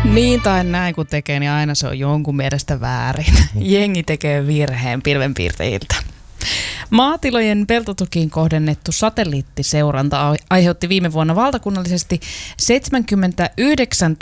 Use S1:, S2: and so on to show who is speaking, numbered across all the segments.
S1: Niin tai näin kun tekee, niin aina se on jonkun mielestä väärin. Jengi tekee virheen pilvenpiirtäjiltä. Maatilojen peltotukiin kohdennettu satelliittiseuranta aiheutti viime vuonna valtakunnallisesti 79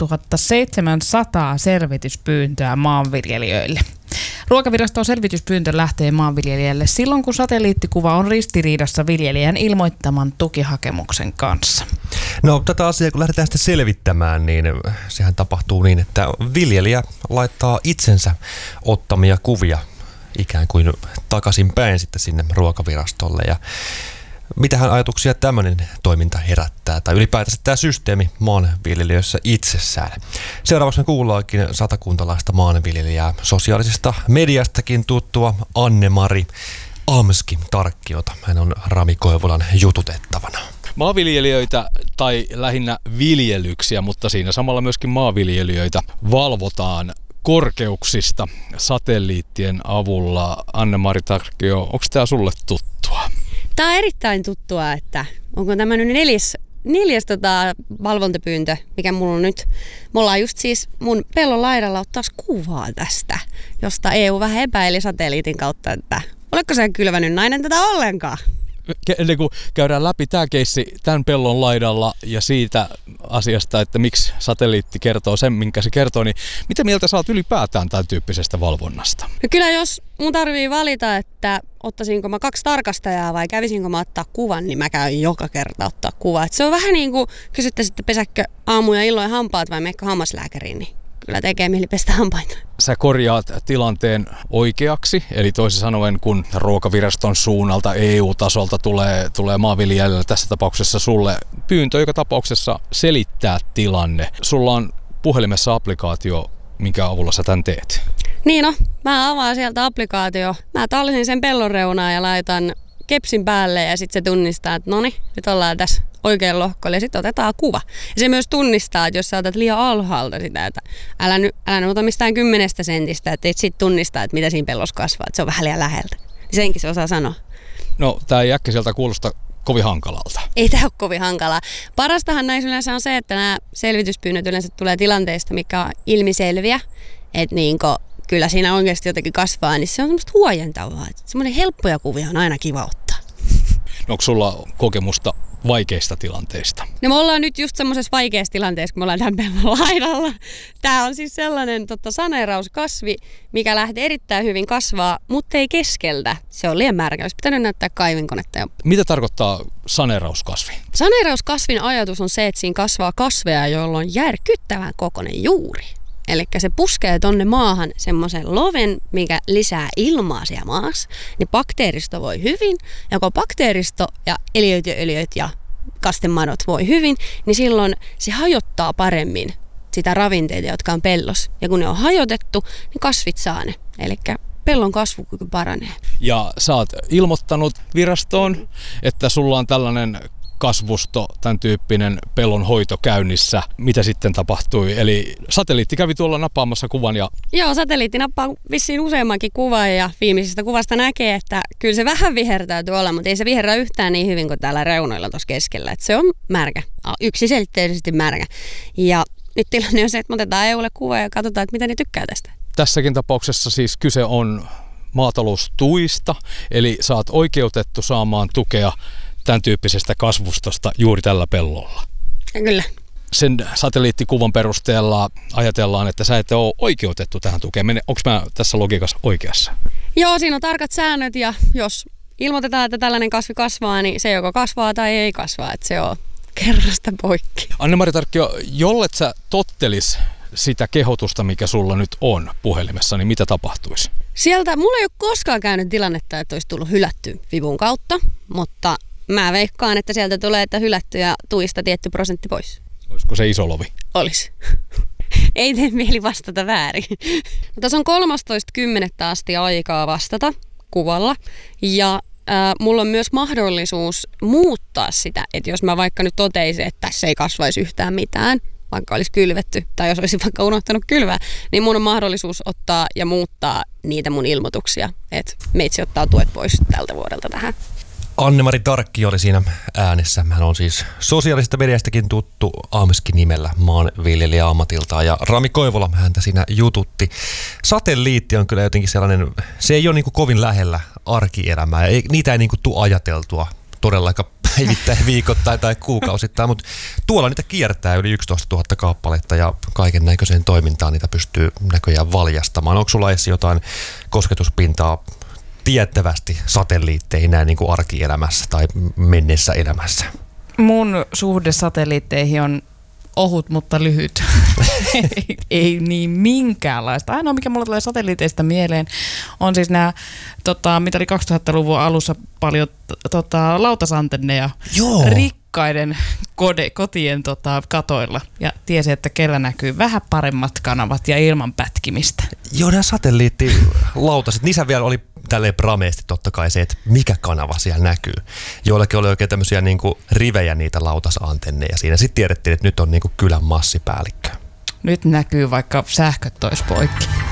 S1: 700 selvityspyyntöä maanviljelijöille. Ruokaviraston selvityspyyntö lähtee maanviljelijälle silloin, kun satelliittikuva on ristiriidassa viljelijän ilmoittaman tukihakemuksen kanssa.
S2: No tätä asiaa kun lähdetään sitten selvittämään, niin sehän tapahtuu niin, että viljelijä laittaa itsensä ottamia kuvia ikään kuin takaisinpäin sitten sinne ruokavirastolle. Ja mitähän ajatuksia tämmöinen toiminta herättää, tai ylipäätänsä tämä systeemi maanviljelijöissä itsessään. Seuraavaksi me kuullaankin satakuntalaista maanviljelijää, sosiaalisesta mediastakin tuttua Anne-Mari Amski-Tarkkiota. Hän on Rami Koivulan jututettavana.
S3: Maanviljelijöitä tai lähinnä viljelyksiä, mutta siinä samalla myöskin maanviljelijöitä valvotaan korkeuksista satelliittien avulla. Anne-Mari Tarkkio, onko tämä sulle tuttua?
S4: Tämä on erittäin tuttua, että onko tämä nyt neljäs valvontapyyntö, mikä mulla on nyt. Me ollaan just siis mun pellon laidalla ottaa kuvaa tästä, josta EU vähän epäili satelliitin kautta, että oletko sä kylvänyt nainen tätä ollenkaan?
S3: Ennen kuin käydään läpi tämä keissi tämän pellon laidalla ja siitä asiasta, että miksi satelliitti kertoo sen, minkä se kertoo, niin mitä mieltä sä oot ylipäätään tämän tyyppisestä valvonnasta?
S4: No kyllä jos mun tarvii valita, että ottaisinko mä 2 tarkastajaa vai kävisinkö mä ottaa kuvan, niin mä käyn joka kerta ottaa kuvaa. Et se on vähän niin kuin kysyttäisiin, että pesäkkö aamu ja illoin hampaat vai meikö hammaslääkäriin, niin kyllä tekee mieli pestä hampaita.
S3: Sä korjaat tilanteen oikeaksi, eli toisin sanoen kun ruokaviraston suunnalta EU-tasolta tulee maanviljelijälle tässä tapauksessa sulle pyyntö, joka tapauksessa selittää tilanne. Sulla on puhelimessa applikaatio, minkä avulla sä tämän teet.
S4: Niin no, mä avaan sieltä applikaatio. Mä tallisin sen pellon reunaa ja laitan kepsin päälle ja sitten se tunnistaa, että noni, nyt ollaan tässä oikein lohkolla ja sitten otetaan kuva. Ja se myös tunnistaa, että jos sä otat liian alhaalta sitä, että älä nyt ota mistään 10 sentistä, että sitten tunnistaa, että mitä siinä pellossa kasvaa, että se on vähän liian läheltä. Senkin se osaa sanoa.
S3: No, tää ei äkkiseltä kuulosta kovin hankalalta.
S4: Ei tämä ole kovin hankalaa. Parastahan näissä yleensä on se, että nämä selvityspyynnöt yleensä tulee tilanteista, mikä on ilmiselviä. Että kyllä siinä oikeasti jotenkin kasvaa, niin se on semmoista huojentavaa. Semmoinen helppoja kuvia on aina kiva ottaa.
S3: No, onko sulla kokemusta vaikeista tilanteista?
S4: No me ollaan nyt just semmoisessa vaikeassa tilanteessa, kun me ollaan tämän pellon laidalla. Tämä on siis sellainen saneerauskasvi, mikä lähtee erittäin hyvin kasvaa, mutta ei keskeltä. Se on liian märkä. Olisi pitänyt näyttää kaivinkonetta jo.
S3: Mitä tarkoittaa saneerauskasvi?
S4: Saneerauskasvin ajatus on se, että siinä kasvaa kasveja, joilla on järkyttävän kokoinen juuri. Eli se puskee tonne maahan semmoisen loven, mikä lisää ilmaa siellä maassa, niin bakteeristo voi hyvin. Ja kun bakteeristo ja eliöt ja kastemadot voi hyvin, niin silloin se hajottaa paremmin sitä ravinteita, jotka on pellossa. Ja kun ne on hajotettu, niin kasvit saa ne. Eli pellon kasvukyky paranee. Ja
S3: sä oot ilmoittanut virastoon, että sulla on tällainen kasvusto, tämän tyyppinen pellon hoito käynnissä. Mitä sitten tapahtui? Eli satelliitti kävi tuolla nappaamassa kuvan ja...
S4: Joo, satelliitti nappaa vissiin useammankin kuvan ja viimeisestä kuvasta näkee, että kyllä se vähän vihertäytyy olla, mutta ei se viherrä yhtään niin hyvin kuin täällä reunoilla tuossa keskellä. Että se on märkä, yksiselitteisesti märkä. Ja nyt tilanne on se, että me otetaan EUlle kuva ja katsotaan, että mitä ne tykkää tästä.
S3: Tässäkin tapauksessa siis kyse on maataloustuista, eli sä oot oikeutettu saamaan tukea tämän tyyppisestä kasvustosta juuri tällä pellolla.
S4: Kyllä.
S3: Sen satelliittikuvan perusteella ajatellaan, että sä et ole oikeutettu tähän tukeen. Onko mä tässä logiikassa oikeassa?
S4: Joo, siinä on tarkat säännöt ja jos ilmoitetaan, että tällainen kasvi kasvaa, niin se joko kasvaa tai ei kasvaa. Että se on kerrasta poikki.
S3: Anne-Mari Tarkkio, jollet sä tottelis sitä kehotusta, mikä sulla nyt on puhelimessa, niin mitä tapahtuisi?
S4: Sieltä mulla ei ole koskaan käynyt tilannetta, että olisi tullut hylätty vivun kautta, mutta mä veikkaan, että sieltä tulee, että hylättyjä tuista tietty prosentti pois.
S3: Olisiko se iso lovi?
S4: Olisi. Ei tee mieli vastata väärin. Tässä on 13.10. asti aikaa vastata kuvalla. Ja mulla on myös mahdollisuus muuttaa sitä, että jos mä vaikka nyt toteisin, että tässä ei kasvaisi yhtään mitään, vaikka olisi kylvetty, tai jos olisin vaikka unohtanut kylvää, niin mun on mahdollisuus ottaa ja muuttaa niitä mun ilmoituksia. Että meitsi ottaa tuet pois tältä vuodelta tähän.
S2: Anne-Mari Tarkki oli siinä äänessä. Hän on siis sosiaalisesta mediastakin tuttu Amski-nimellä maanviljelijä ammatiltaan. Ja Rami Koivola häntä siinä jututti. Satelliitti on kyllä jotenkin sellainen, se ei ole niin kuin kovin lähellä arkielämää. Niitä ei niin kuin tule ajateltua todellakaan päivittäin, viikoittain tai kuukausittain, mutta tuolla niitä kiertää yli 11 000 kappaletta ja kaiken näköiseen toimintaan niitä pystyy näköjään valjastamaan. Onko sulla edes jotain kosketuspintaa tiettävästi satelliitteihin näin niin kuin arkielämässä tai menneessä elämässä?
S1: Mun suhde satelliitteihin on ohut, mutta lyhyt. ei niin minkäänlaista. Ainoa, mikä mulla tulee satelliiteista mieleen, on siis nämä, mitä oli 2000-luvun alussa paljon lautasantenneja rikkaiden kotien katoilla. Ja tiesi, että kellä näkyy vähän paremmat kanavat ja ilman pätkimistä.
S2: Joo, nämä satelliittilautaset, niissä vielä oli tälleen prameesti totta kai se, että mikä kanava siellä näkyy. Joillakin oli oikein tämmöisiä niin kuin rivejä niitä lautasantenneja siinä. Sitten tiedettiin, että nyt on niin kuin kylän massipäällikkö.
S1: Nyt näkyy, vaikka sähköt tois poikki.